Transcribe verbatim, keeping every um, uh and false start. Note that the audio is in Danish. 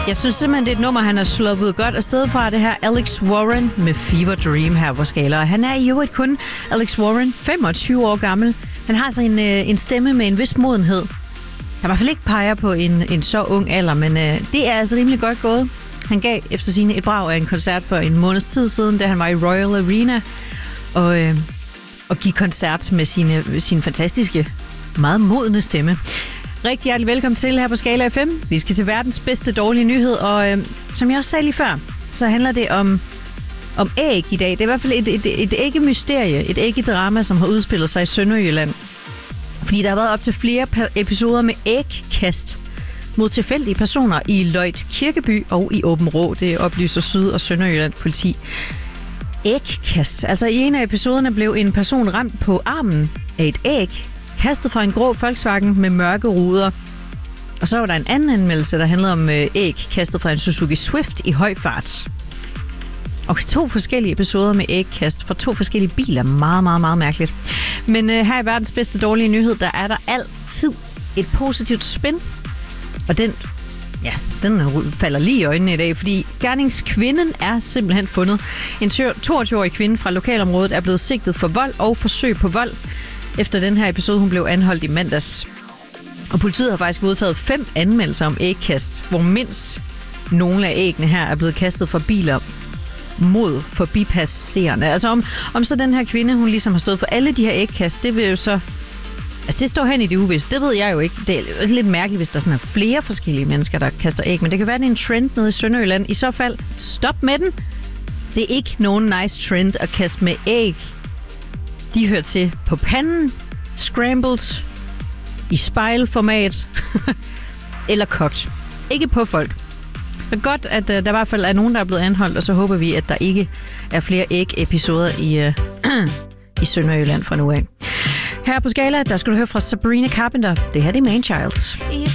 Jeg synes simpelthen, det er et nummer, han har sluppet godt afsted fra. Det her Alex Warren med Fever Dream her på Skala. Han er jo ikke kun Alex Warren, femogtyve år gammel. Han har så en, en stemme med en vis modenhed. Jeg i hvert fald ikke peger på en, en så ung alder, men øh, det er altså rimelig godt gået. Han gav efter sine et brag af en koncert for en måneds tid siden, da han var i Royal Arena, og, øh, og gik koncert med sine, sin fantastiske, meget modne stemme. Rigtig hjertelig velkommen til her på Skala F M. Vi skal til verdens bedste dårlige nyhed, og øh, som jeg også sagde lige før, så handler det om, om æg i dag. Det er i hvert fald et, et, et æggemysterie, et æggedrama, som har udspillet sig i Sønderjylland. Fordi der har været op til flere episoder med ægkast mod tilfældige personer i Løjt Kirkeby og i Aabenraa. Det oplyser Syd- og Sønderjylland politi. Ægkast. Altså i en af episoderne blev en person ramt på armen af et æg, kastet fra en grå Volkswagen med mørke ruder. Og så var der en anden anmeldelse, der handlede om æg kastet fra en Suzuki Swift i høj fart. Og to forskellige episoder med ægkast fra to forskellige biler. Meget, meget, meget mærkeligt. Men øh, her i verdens bedste dårlige nyhed, der er der altid et positivt spin. Og den, ja, den falder lige i øjnene i dag, fordi gerningskvinden er simpelthen fundet. En toogtyve-årig kvinde fra lokalområdet er blevet sigtet for vold og forsøg på vold. Efter den her episode, hun blev anholdt i mandags. Og politiet har faktisk modtaget fem anmeldelser om ægkast, hvor mindst nogle af æggene her er blevet kastet fra biler mod forbipasserende. Altså om, om så den her kvinde, hun ligesom har stået for alle de her ægkast, det vil jo så... Altså det står hen i det uvist, det ved jeg jo ikke. Det er også lidt mærkeligt, hvis der sådan er flere forskellige mennesker, der kaster æg, men det kan være, det er en trend nede i Sønderjylland. I så fald, stop med den! Det er ikke nogen nice trend at kaste med æg. De hører til på panden, scrambled, i spejlformat, eller kogt. Ikke på folk. Det er godt, at uh, der i hvert fald er nogen, der er blevet anholdt, og så håber vi, at der ikke er flere æg-episoder i, uh, i Sønderjylland fra nu af. Her på Skala, der skal du høre fra Sabrina Carpenter. Det her det er Man Childs.